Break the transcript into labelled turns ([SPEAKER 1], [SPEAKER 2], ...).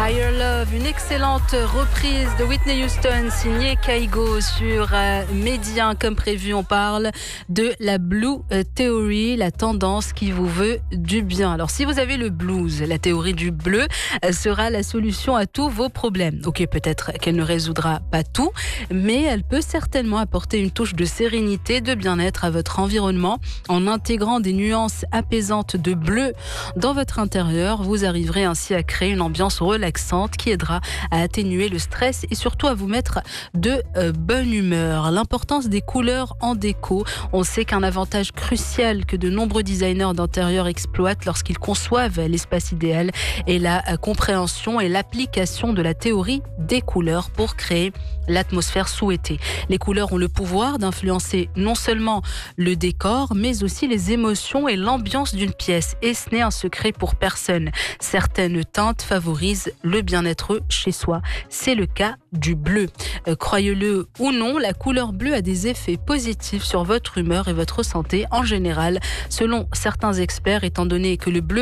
[SPEAKER 1] Higher Love, une excellente reprise de Whitney Houston signée Kygo sur Média. Comme prévu, on parle de la Blue Theory, la tendance qui vous veut du bien. Alors si vous avez le blues, la théorie du bleu sera la solution à tous vos problèmes. Ok, peut-être qu'elle ne résoudra pas tout, mais elle peut certainement apporter une touche de sérénité, de bien-être à votre environnement. En intégrant des nuances apaisantes de bleu dans votre intérieur, vous arriverez ainsi à créer une ambiance relaxante qui aidera à atténuer le stress et surtout à vous mettre de bonne humeur. L'importance des couleurs en déco. On sait qu'un avantage crucial que de nombreux designers d'intérieur exploitent lorsqu'ils conçoivent l'espace idéal est la compréhension et l'application de la théorie des couleurs pour créer l'atmosphère souhaitée. Les couleurs ont le pouvoir d'influencer non seulement le décor, mais aussi les émotions et l'ambiance d'une pièce. Et ce n'est un secret pour personne. Certaines teintes favorisent le bien-être chez soi. C'est le cas du bleu. Croyez-le ou non, la couleur bleue a des effets positifs sur votre humeur et votre santé en général, selon certains experts, étant donné que le bleu